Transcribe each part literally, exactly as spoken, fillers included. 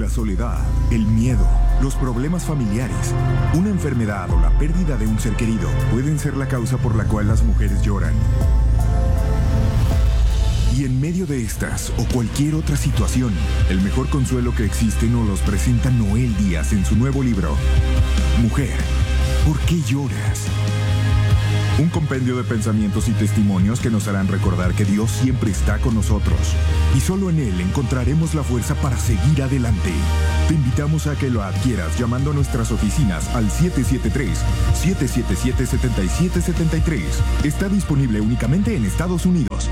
La soledad, el miedo, los problemas familiares, una enfermedad o la pérdida de un ser querido pueden ser la causa por la cual las mujeres lloran. Y en medio de estas o cualquier otra situación, el mejor consuelo que existe nos los presenta Noel Díaz en su nuevo libro, Mujer, ¿por qué lloras? Un compendio de pensamientos y testimonios que nos harán recordar que Dios siempre está con nosotros y solo en Él encontraremos la fuerza para seguir adelante. Te invitamos a que lo adquieras llamando a nuestras oficinas al siete siete tres, siete siete siete, siete siete siete tres. Está disponible únicamente en Estados Unidos.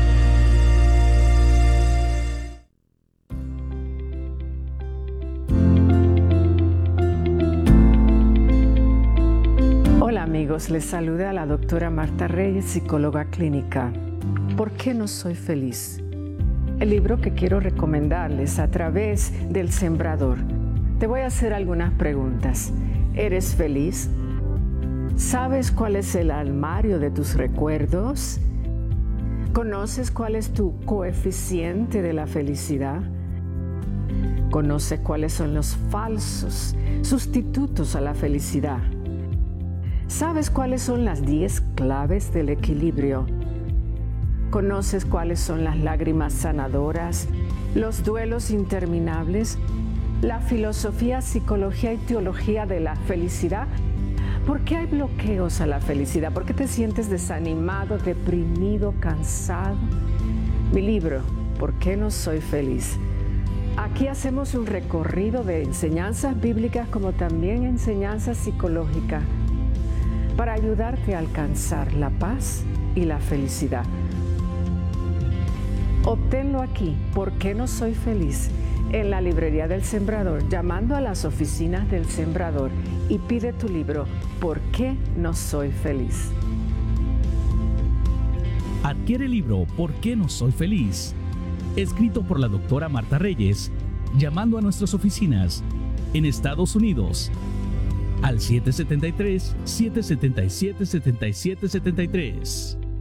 Amigos, les saluda a la doctora Marta Reyes, psicóloga clínica. ¿Por qué no soy feliz? El libro que quiero recomendarles a través del Sembrador. Te voy a hacer algunas preguntas. ¿Eres feliz? ¿Sabes cuál es el armario de tus recuerdos? ¿Conoces cuál es tu coeficiente de la felicidad? ¿Conoces cuáles son los falsos sustitutos a la felicidad? ¿Sabes cuáles son las diez claves del equilibrio? ¿Conoces cuáles son las lágrimas sanadoras, los duelos interminables, la filosofía, psicología y teología de la felicidad? ¿Por qué hay bloqueos a la felicidad? ¿Por qué te sientes desanimado, deprimido, cansado? Mi libro, ¿Por qué no soy feliz? Aquí hacemos un recorrido de enseñanzas bíblicas como también enseñanzas psicológicas, para ayudarte a alcanzar la paz y la felicidad. Obténlo aquí, ¿Por qué no soy feliz?, en la librería del Sembrador, llamando a las oficinas del Sembrador y pide tu libro, ¿Por qué no soy feliz? Adquiere el libro ¿Por qué no soy feliz?, escrito por la doctora Marta Reyes, llamando a nuestras oficinas en Estados Unidos al siete siete tres, siete siete siete, siete siete siete tres.